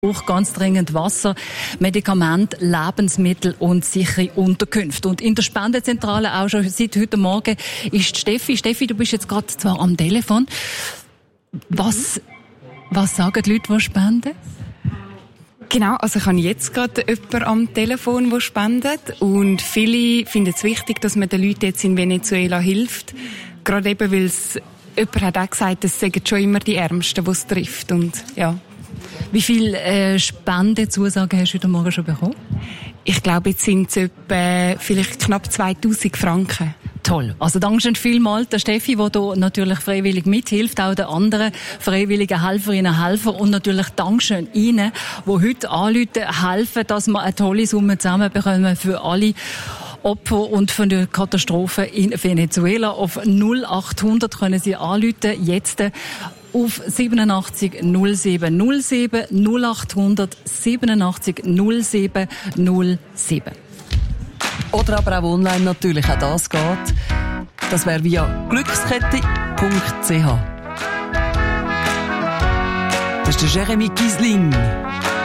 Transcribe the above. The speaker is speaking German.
Auch ganz dringend Wasser, Medikamente, Lebensmittel und sichere Unterkünfte. Und in der Spendenzentrale auch schon seit heute Morgen ist Steffi. Steffi, du bist jetzt gerade zwar am Telefon. Was sagen die Leute, die spenden? Genau, also ich habe jetzt gerade jemanden am Telefon, der spendet. Und viele finden es wichtig, dass man den Leuten jetzt in Venezuela hilft. Gerade eben, weil jemand hat auch gesagt, es sind schon immer die Ärmsten, die es trifft. Und ja. Wie viele Spendenzusagen hast du heute Morgen schon bekommen? Ich glaube, jetzt sind es etwa vielleicht knapp 2000 Franken. Toll. Also Dankeschön vielmals der Steffi, die hier natürlich freiwillig mithilft, auch den anderen freiwilligen Helferinnen und Helfer. Und natürlich Dankeschön Ihnen, die heute anrufen, helfen, dass wir eine tolle Summe zusammenbekommen für alle Opfer und von der Katastrophe in Venezuela. Auf 0800 können Sie anrufen, jetzt auf 87 07 07 0800 87 07 07. Oder aber auch online natürlich, auch das geht. Das wäre via glückskette.ch. Das ist der Jeremy Giesling.